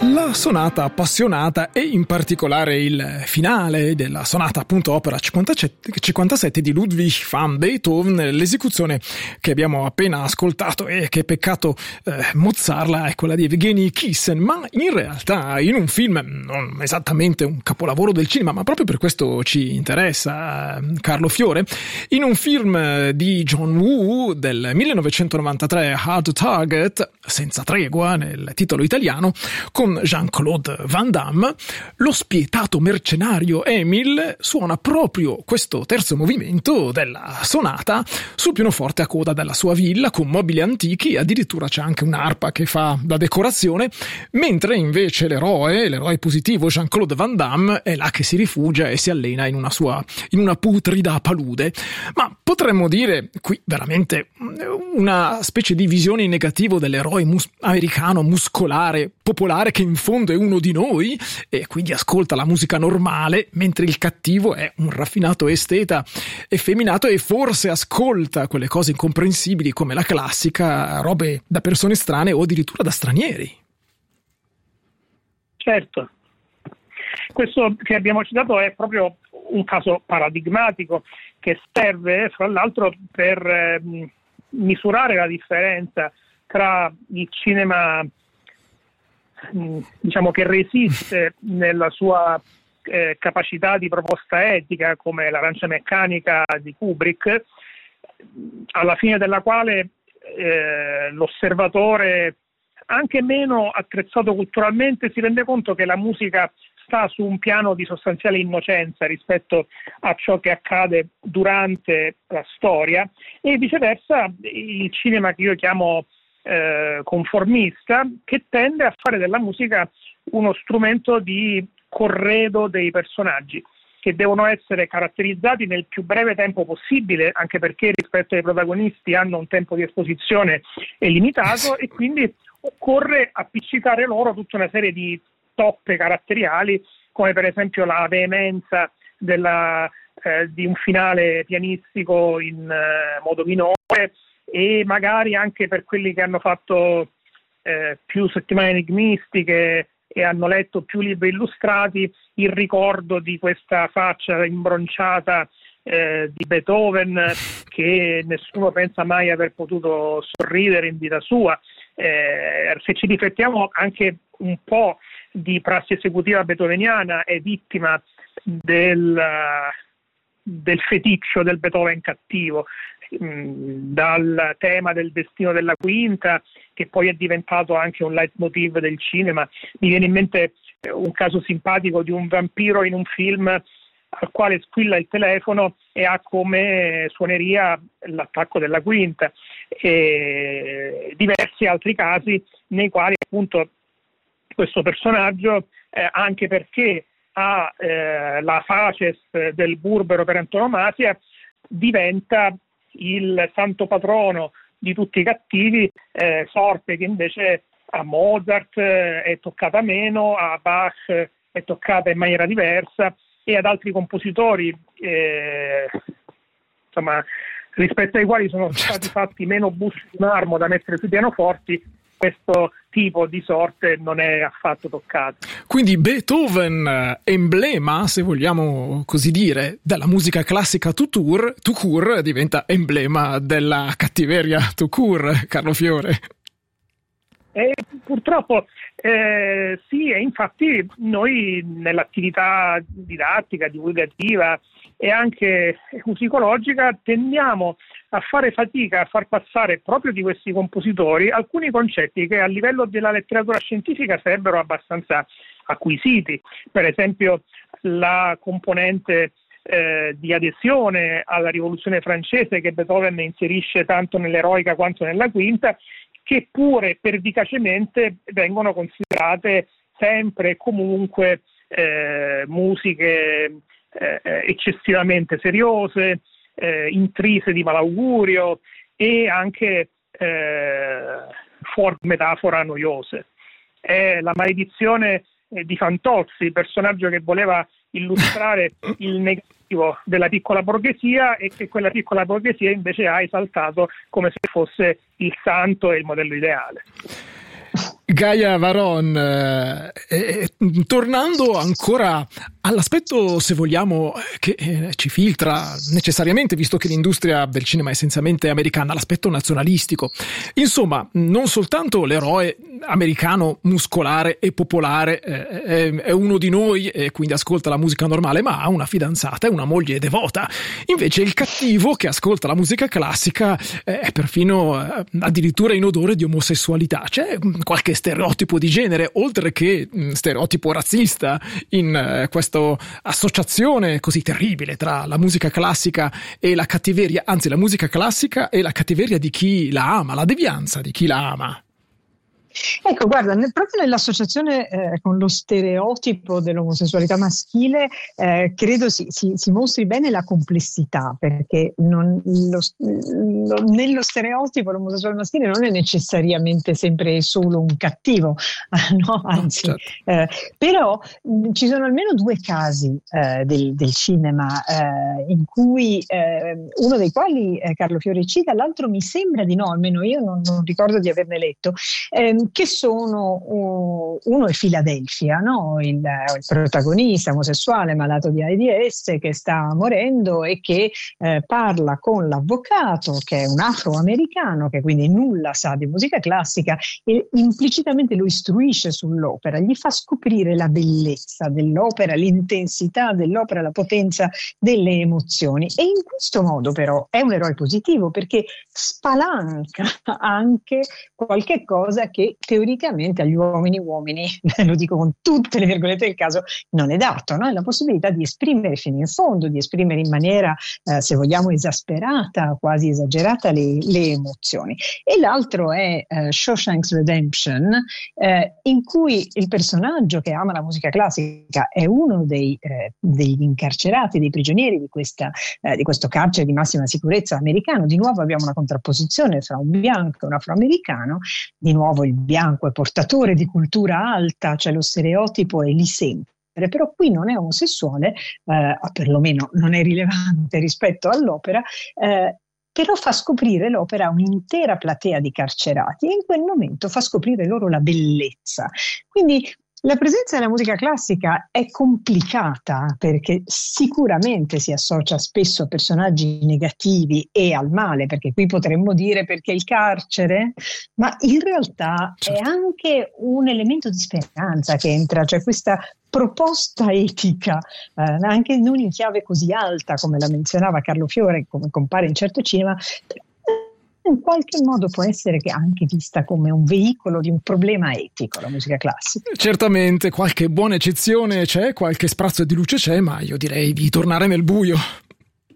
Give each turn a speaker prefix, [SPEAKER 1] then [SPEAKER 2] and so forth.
[SPEAKER 1] La sonata appassionata e in particolare il finale della sonata appunto opera 57 di Ludwig van Beethoven, l'esecuzione che abbiamo appena ascoltato e che peccato mozzarla è quella di Evgeny Kissin, ma in realtà in un film non esattamente un capolavoro del cinema, ma proprio per questo ci interessa Carlo Fiore, in un film di John Woo del 1993, Hard Target, senza tregua nel titolo italiano, con Jean-Claude Van Damme, lo spietato mercenario Emil suona proprio questo terzo movimento della sonata sul pianoforte a coda della sua villa con mobili antichi, addirittura c'è anche un'arpa che fa da decorazione, mentre invece l'eroe positivo Jean-Claude Van Damme è là che si rifugia e si allena in una putrida palude. Ma potremmo dire qui veramente una specie di visione in negativo dell'eroe americano muscolare, popolare, che in fondo è uno di noi e quindi ascolta la musica normale, mentre il cattivo è un raffinato esteta effeminato e forse ascolta quelle cose incomprensibili come la classica, robe da persone strane o addirittura da stranieri.
[SPEAKER 2] Certo, questo che abbiamo citato è proprio un caso paradigmatico che serve fra l'altro per misurare la differenza tra il cinema diciamo che resiste nella sua capacità di proposta etica, come l'Arancia meccanica di Kubrick, alla fine della quale l'osservatore anche meno attrezzato culturalmente si rende conto che la musica sta su un piano di sostanziale innocenza rispetto a ciò che accade durante la storia, e viceversa il cinema che io chiamo conformista, che tende a fare della musica uno strumento di corredo dei personaggi che devono essere caratterizzati nel più breve tempo possibile, anche perché rispetto ai protagonisti hanno un tempo di esposizione limitato e quindi occorre appiccicare loro tutta una serie di toppe caratteriali, come per esempio la veemenza di un finale pianistico in modo minore, e magari anche per quelli che hanno fatto più settimane enigmistiche e hanno letto più libri illustrati, il ricordo di questa faccia imbronciata di Beethoven che nessuno pensa mai aver potuto sorridere in vita sua. Se ci riflettiamo, anche un po' di prassi esecutiva beethoveniana è vittima del feticcio del Beethoven cattivo, dal tema del destino della quinta, che poi è diventato anche un leitmotiv del cinema. Mi viene in mente un caso simpatico di un vampiro in un film al quale squilla il telefono e ha come suoneria l'attacco della quinta, e diversi altri casi nei quali appunto questo personaggio, anche perché ha la facies del burbero per antonomasia, diventa il santo patrono di tutti i cattivi, sorte che invece a Mozart è toccata meno, a Bach è toccata in maniera diversa, e ad altri compositori insomma, rispetto ai quali sono stati fatti meno busti di marmo da mettere sui pianoforti, questo tipo di sorte non è affatto toccato.
[SPEAKER 1] Quindi Beethoven, emblema, se vogliamo così dire, della musica classica tout court, diventa emblema della cattiveria tout court, Carlo Fiore.
[SPEAKER 2] Purtroppo sì, e infatti noi nell'attività didattica, divulgativa e anche musicologica tendiamo a fare fatica a far passare proprio di questi compositori alcuni concetti che a livello della letteratura scientifica sarebbero abbastanza acquisiti. Per esempio la componente di adesione alla rivoluzione francese, che Beethoven inserisce tanto nell'eroica quanto nella quinta, che pure pervicacemente vengono considerate sempre e comunque musiche eccessivamente seriose, intrise di malaugurio e anche fuori metafora noiose. È la maledizione di Fantozzi, il personaggio che voleva illustrare il negativo della piccola borghesia e che quella piccola borghesia invece ha esaltato come se fosse il santo e il modello ideale.
[SPEAKER 1] Gaia Varon, tornando ancora all'aspetto, se vogliamo, che ci filtra necessariamente, visto che l'industria del cinema è essenzialmente americana, l'aspetto nazionalistico. Insomma, non soltanto l'eroe americano muscolare e popolare è uno di noi e quindi ascolta la musica normale, ma ha una fidanzata e una moglie devota. Invece il cattivo che ascolta la musica classica è perfino addirittura in odore di omosessualità. C'è qualche stereotipo di genere, oltre che stereotipo razzista, in questa associazione così terribile tra la musica classica e la cattiveria, anzi la musica classica e la cattiveria di chi la ama, la devianza di chi la ama.
[SPEAKER 3] Ecco, guarda, proprio nell'associazione con lo stereotipo dell'omosessualità maschile credo si mostri bene la complessità, perché nello stereotipo l'omosessuale maschile non è necessariamente sempre solo un cattivo, no? Anzi,
[SPEAKER 1] no, certo.
[SPEAKER 3] Però ci sono almeno due casi del cinema in cui uno dei quali Carlo Fiore cita, l'altro mi sembra di no, almeno io non ricordo di averne letto, che sono uno è Philadelphia, no? Il protagonista omosessuale malato di AIDS che sta morendo e che parla con l'avvocato, che è un afroamericano, che quindi nulla sa di musica classica, e implicitamente lo istruisce sull'opera, gli fa scoprire la bellezza dell'opera, l'intensità dell'opera, la potenza delle emozioni, e in questo modo però è un eroe positivo, perché spalanca anche qualche cosa che teoricamente agli uomini, lo dico con tutte le virgolette del caso, non è dato, no? È la possibilità di esprimere fino in fondo, di esprimere in maniera, se vogliamo, esasperata, quasi esagerata le emozioni. E l'altro è Shawshank Redemption, in cui il personaggio che ama la musica classica è uno degli incarcerati, dei prigionieri di questo carcere di massima sicurezza americano. Di nuovo abbiamo una contrapposizione fra un bianco e un afroamericano, di nuovo il bianco è portatore di cultura alta, cioè lo stereotipo è lì sempre, però qui non è omosessuale, perlomeno non è rilevante rispetto all'opera, però fa scoprire l'opera a un'intera platea di carcerati e in quel momento fa scoprire loro la bellezza. Quindi la presenza della musica classica è complicata, perché sicuramente si associa spesso a personaggi negativi e al male, perché qui potremmo dire perché il carcere, ma in realtà è anche un elemento di speranza che entra, cioè questa proposta etica, anche non in chiave così alta come la menzionava Carlo Fiore, come compare in certo cinema, in qualche modo può essere che anche vista come un veicolo di un problema etico, la musica classica.
[SPEAKER 1] Certamente qualche buona eccezione c'è, qualche sprazzo di luce c'è, ma io direi di tornare nel buio.